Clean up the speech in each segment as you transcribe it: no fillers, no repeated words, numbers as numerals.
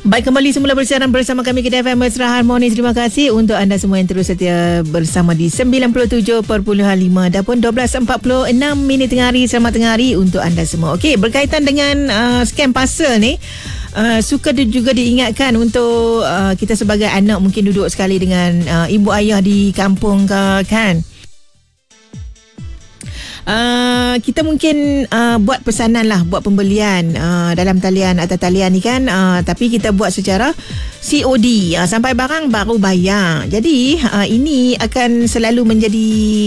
Baik, kembali semula bersiaran bersama kami Kedah FM Mesra Harmoni. Terima kasih untuk anda semua yang terus setia bersama di 97.5 dan pun 12.46 minit tengah hari. Selamat tengah hari untuk anda semua. Okey, berkaitan dengan scam parcel ni, suka juga diingatkan untuk kita sebagai anak mungkin duduk sekali dengan ibu ayah di kampung ke, kan? Kita mungkin buat pesanan lah, buat pembelian dalam talian atau talian ni kan, tapi kita buat secara COD, sampai barang baru bayar. Jadi ini akan selalu menjadi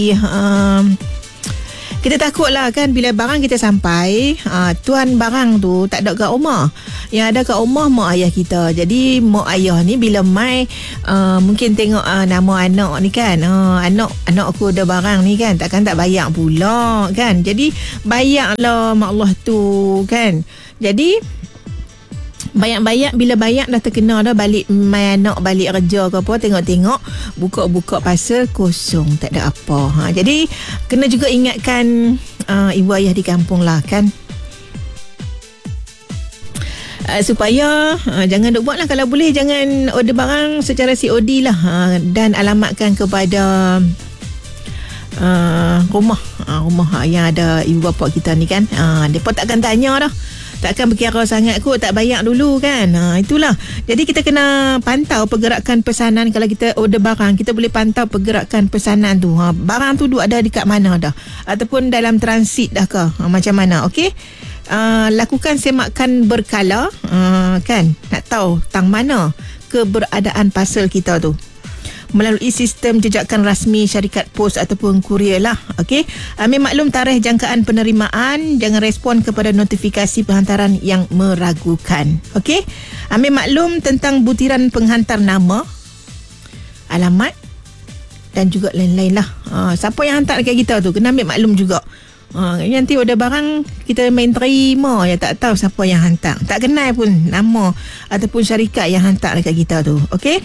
kita takut lah kan, bila barang kita sampai, tuan barang tu tak ada kat rumah. Yang ada kat rumah mak ayah kita. Jadi mak ayah ni bila mai mungkin tengok nama anak ni kan, anak aku ada barang ni kan, takkan tak bayar pula kan. Jadi bayarlah mak Allah tu kan. Jadi bayar bila bayar dah terkena dah, balik mai anak balik kerja ke apa, tengok buka parcel kosong, tak ada apa. Jadi kena juga ingatkan ibu ayah di kampung lah kan, supaya jangan duk buat lah. Kalau boleh jangan order barang secara COD lah, dan alamatkan kepada rumah yang ada ibu bapa kita ni kan. Mereka takkan tanya dah, takkan berkira sangat kot, tak bayar dulu kan. Itulah. Jadi kita kena pantau pergerakan pesanan. Kalau kita order barang, kita boleh pantau pergerakan pesanan tu. Barang tu ada dekat mana dah, ataupun dalam transit dah ke, macam mana. Okey, lakukan semakan berkala, kan, nak tahu tang mana keberadaan parcel kita tu melalui sistem jejakan rasmi syarikat pos ataupun kurier lah. Okey, ambil maklum tarikh jangkaan penerimaan, jangan respon kepada notifikasi penghantaran yang meragukan. Okey, ambil maklum tentang butiran penghantar nama, alamat dan juga lain-lain lah. Siapa yang hantar dekat kita tu kena ambil maklum juga. Nanti order barang kita main terima ya, tak tahu siapa yang hantar, tak kenal pun nama ataupun syarikat yang hantar dekat kita tu. Okey,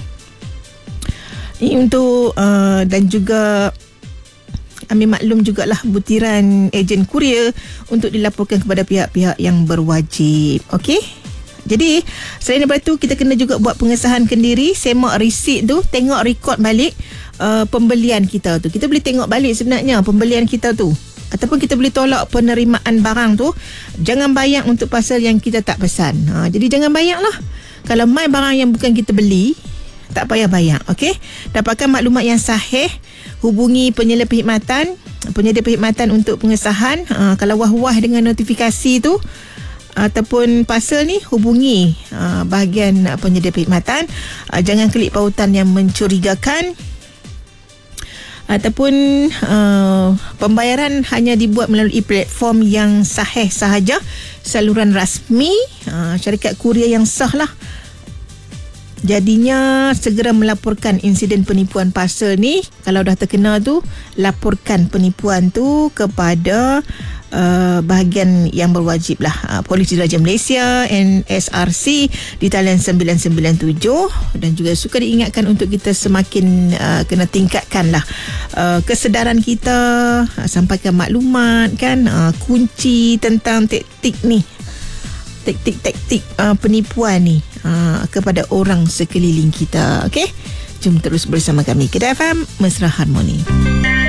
ini untuk dan juga ambil maklum jugalah butiran ejen kurier untuk dilaporkan kepada pihak-pihak yang berwajib. Okey, jadi selain daripada tu, kita kena juga buat pengesahan kendiri, semak resit tu, tengok rekod balik pembelian kita tu. Kita boleh tengok balik sebenarnya pembelian kita tu, ataupun kita boleh tolak penerimaan barang tu. Jangan bayar untuk parcel yang kita tak pesan. Jadi jangan bayar lah. Kalau mai barang yang bukan kita beli, tak payah bayar. Okey, dapatkan maklumat yang sahih, hubungi penyedia perkhidmatan untuk pengesahan. Kalau wah-wah dengan notifikasi tu ataupun parcel ni, hubungi bahagian penyedia perkhidmatan. Jangan klik pautan yang mencurigakan, ataupun pembayaran hanya dibuat melalui platform yang sahih sahaja, saluran rasmi syarikat kurier yang sah lah. Jadinya segera melaporkan insiden penipuan parcel ni. Kalau dah terkena tu, laporkan penipuan tu kepada bahagian yang berwajib lah, Polis Diraja Malaysia, NSRC di talian 997. Dan juga suka diingatkan untuk kita semakin kena tingkatkan lah kesedaran kita, sampaikan maklumat kan, kunci tentang taktik penipuan ni kepada orang sekeliling kita. Okey, jom terus bersama kami Kedah FM Mesra Harmoni.